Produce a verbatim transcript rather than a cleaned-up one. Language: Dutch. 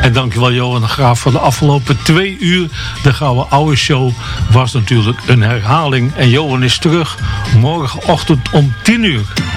En dankjewel Johan de Graaf voor de afgelopen twee uur. De Gouden Ouwe Show was natuurlijk een herhaling. En Johan is terug morgenochtend om tien uur.